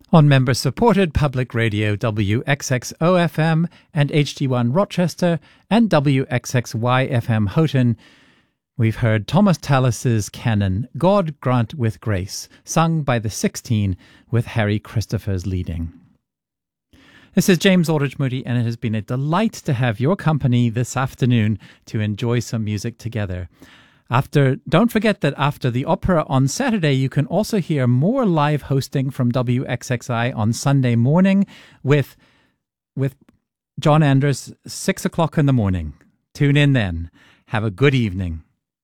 On member-supported public radio WXXO-FM and HD1 Rochester and WXXY-FM Houghton, we've heard Thomas Tallis's canon, God Grant with Grace, sung by the 16 with Harry Christophers leading. This is James Aldrich Moody, and it has been a delight to have your company this afternoon to enjoy some music together. Don't forget that after the opera on Saturday, you can also hear more live hosting from WXXI on Sunday morning with John Andrews, 6 o'clock in the morning. Tune in then. Have a good evening.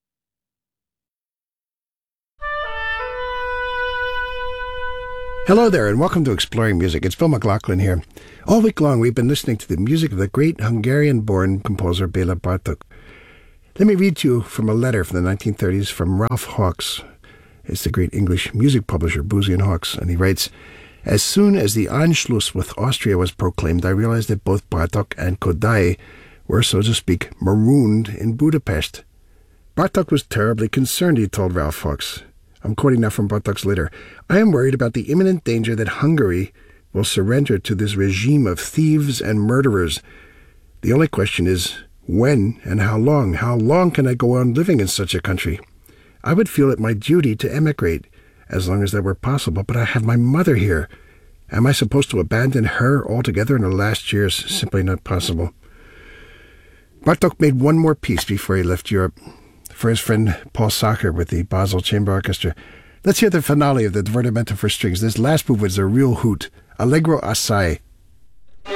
Hello there, and welcome to Exploring Music. It's Phil McLaughlin here. All week long, we've been listening to the music of the great Hungarian-born composer Béla Bartók. Let me read to you from a letter from the 1930s from Ralph Hawkes. It's the great English music publisher, Boosey and Hawkes, and he writes, "As soon as the Anschluss with Austria was proclaimed, I realized that both Bartók and Kodály were, so to speak, marooned in Budapest. Bartók was terribly concerned," he told Ralph Hawkes. I'm quoting now from Bartók's letter. "I am worried about the imminent danger that Hungary will surrender to this regime of thieves and murderers. The only question is, when and how long? How long can I go on living in such a country? I would feel it my duty to emigrate, as long as that were possible, but I have my mother here. Am I supposed to abandon her altogether in the last years? Simply not possible." Bartók made one more piece before he left Europe, for his friend Paul Sacher with the Basel Chamber Orchestra. Let's hear the finale of the Divertimento for Strings. This last movement is a real hoot. Allegro assai.